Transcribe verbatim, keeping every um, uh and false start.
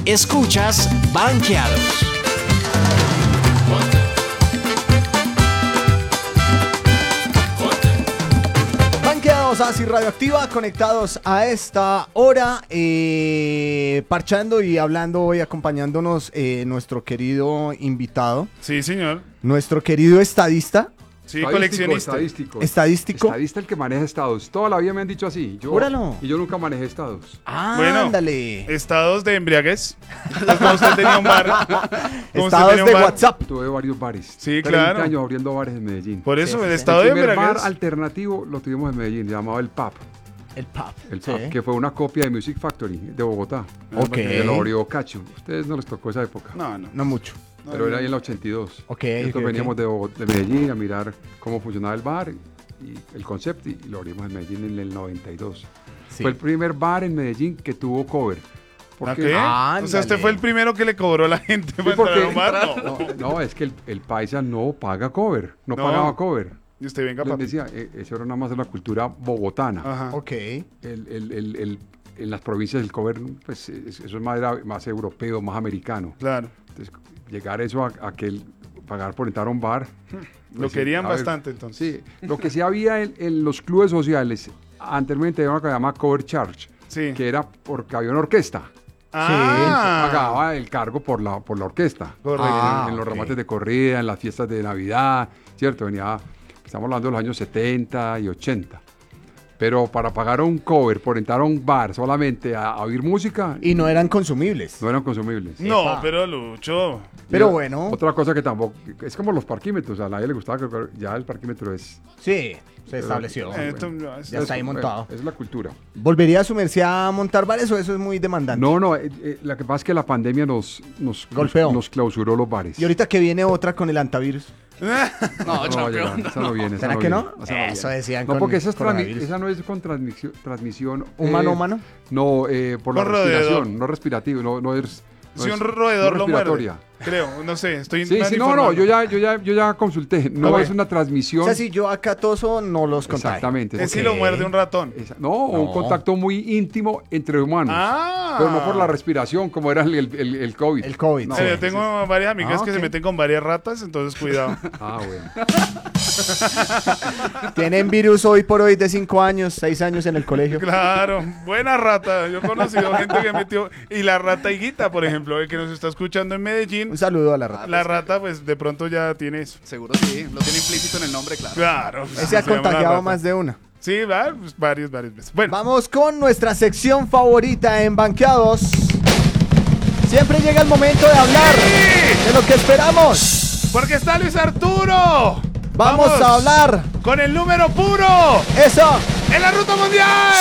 Escuchas Banqueados. Banqueados, así Radioactiva, conectados a esta hora, eh, parchando y hablando hoy, acompañándonos eh, nuestro querido invitado. Sí, señor. Nuestro querido estadista. Sí, coleccionista. Estadístico. Estadístico. Estadista el que maneja estados. Toda la vida me han dicho así. Yo, Júralo. Y yo nunca manejé estados. Ah, Bueno, ándale. Estados de embriaguez. Entonces, como usted tenía un bar. como usted Estados tenía un de bar- WhatsApp. Tuve varios bares. Sí, treinta claro. años abriendo bares en Medellín. Por eso, Sí, el sí. estado el de primer bar embriaguez. alternativo lo tuvimos en Medellín, llamado El Pub. El pub. El Sí. Pub, que fue una copia de Music Factory de Bogotá. Ok. Que lo abrió Cacho. Ustedes no les tocó esa época. No, no. No mucho. No, Pero no. era ahí en la ochenta y dos. Ok, Nosotros ok, veníamos ok. de, Bogot- de Medellín a mirar cómo funcionaba el bar y, y el concepto y lo abrimos en Medellín en el noventa y dos. Sí. Fue el primer bar en Medellín que tuvo cover. ¿A Porque, qué? Ándale. O sea, usted fue el primero que le cobró a la gente Sí, para porque- entrar a un bar. No. no, no, es que el, el paisa no paga cover, no, No. pagaba cover. Y usted venga, Les papi. decía, eh, eso era nada más de la cultura bogotana. Ajá. Ok. El, el- el- el- en las provincias el cover, pues es- eso es más, era más europeo, más americano. Claro. Entonces, llegar eso a, a que el, pagar por entrar a un bar. Lo pues, querían a ver, bastante, entonces. Sí, lo que sí había en, en los clubes sociales, anteriormente había una que se llama cover charge, Sí. que era porque había una orquesta. Ah. Pagaba el cargo por la, por la orquesta. Correcto. Ah, en, en los ok. remates de corrida, en las fiestas de Navidad, ¿cierto? Venía, estamos hablando de los años setenta y ochenta. Pero para pagar un cover por entrar a un bar solamente a, a oír música, Y no eran consumibles. no eran consumibles. No, Epa. pero Lucho. Pero Y bueno. Otra cosa que tampoco, es como los parquímetros, a nadie le gustaba que ya el parquímetro es... Sí, se estableció. Eh, esto no, es- Ya está ahí es- montado. Es la cultura. ¿Volvería a sumerse a montar bares o eso es muy demandante? No, no, eh, eh, lo que pasa es que la pandemia nos, nos, Golpeó. nos, nos clausuró los bares. Y ahorita que viene otra con el antivirus. No, No, champion. ya, esa no viene. esa ¿Será no que viene, no? esa viene. Eso decían No, con porque esa, es transmi- coronavirus. esa no es con transmisión, transmisión ¿Humano, eh, humano? No, eh, por la Con roedor. respiración, no respirativo, no, no es. No Si es- un roedor no lo respiratoria. muerde. Creo, no sé, estoy Sí, mal sí, no, no, informado. yo ya, yo ya, yo ya consulté. No Ok. es una O transmisión. sea, si yo acá toso, no los contagio. Exactamente. Es si Ok. lo muerde un ratón. Esa- no, No. un contacto muy íntimo entre humanos. Ah. Pero no por la respiración, como era el, el, el, el COVID. El COVID. No, Sí, yo sí. tengo varias amigas Ah, que ok. se meten con varias ratas, entonces cuidado. Ah, bueno. Tienen virus hoy por hoy de cinco años, seis años en el colegio. Claro, buena rata. Yo he conocido gente que metió. Y la rata Higuita, por ejemplo, el que nos está escuchando en Medellín. Un saludo a la rata. La rata, pues de pronto ya tiene eso. Seguro sí, lo tiene implícito en el nombre, claro. Claro. Ese ha se llama la contagiado rata. más de una. Sí, va, pues, varios, varias veces. Bueno, Vamos con nuestra sección favorita en Banqueados. Siempre llega el momento de hablar de lo que esperamos. porque está Luis Arturo. Vamos a hablar. con el número puro Eso. en la ruta mundial.